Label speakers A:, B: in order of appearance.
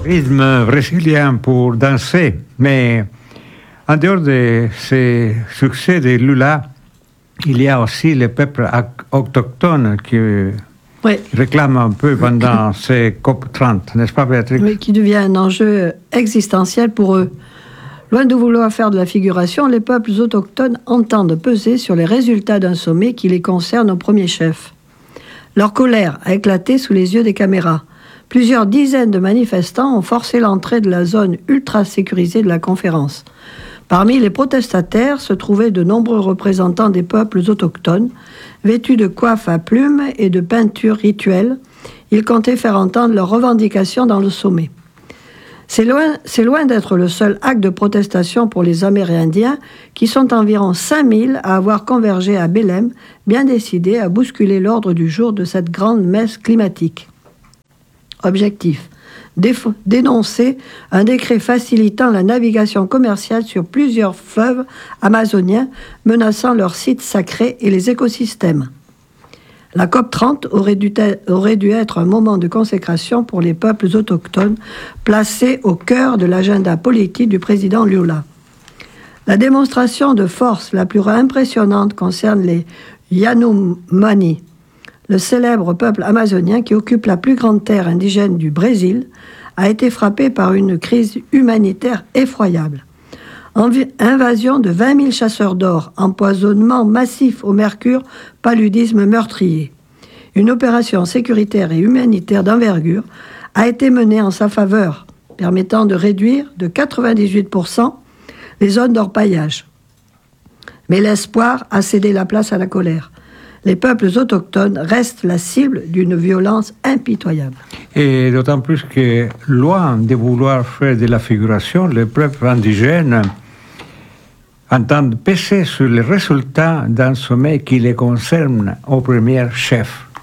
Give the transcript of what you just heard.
A: Rythme brésilien pour danser, mais en dehors de ce succès de Lula, il y a aussi les peuples autochtones qui réclament un peu pendant ces COP30, n'est-ce pas, Béatrice?
B: Oui, qui devient un enjeu existentiel pour eux. Loin de vouloir faire de la figuration, les peuples autochtones entendent peser sur les résultats d'un sommet qui les concerne au premier chef. Leur colère a éclaté sous les yeux des caméras. Plusieurs dizaines de manifestants ont forcé l'entrée de la zone ultra sécurisée de la conférence. Parmi les protestataires se trouvaient de nombreux représentants des peuples autochtones, vêtus de coiffes à plumes et de peintures rituelles. Ils comptaient faire entendre leurs revendications dans le sommet. C'est loin d'être le seul acte de protestation pour les Amérindiens, qui sont environ 5000 à avoir convergé à Belém, bien décidés à bousculer l'ordre du jour de cette grande messe climatique. Objectif: dénoncer un décret facilitant la navigation commerciale sur plusieurs fleuves amazoniens, menaçant leurs sites sacrés et les écosystèmes. La COP30 aurait dû être un moment de consécration pour les peuples autochtones, placés au cœur de l'agenda politique du président Lula. La démonstration de force la plus impressionnante concerne les Yanomami, le célèbre peuple amazonien qui occupe la plus grande terre indigène du Brésil, a été frappé par une crise humanitaire effroyable. Invasion de 20 000 chasseurs d'or, empoisonnement massif au mercure, paludisme meurtrier. Une opération sécuritaire et humanitaire d'envergure a été menée en sa faveur, permettant de réduire de 98% les zones d'orpaillage. Mais l'espoir a cédé la place à la colère. Les peuples autochtones restent la cible d'une violence impitoyable.
A: Et d'autant plus que, loin de vouloir faire de la figuration, les peuples indigènes entendent peser sur les résultats d'un sommet qui les concerne au premier chef.